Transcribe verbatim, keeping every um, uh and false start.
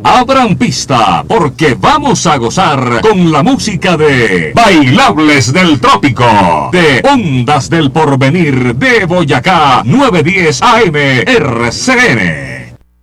Abran pista, porque vamos a gozar con la música de Bailables del Trópico, de Ondas del Porvenir de Boyacá, nueve diez A M R C N.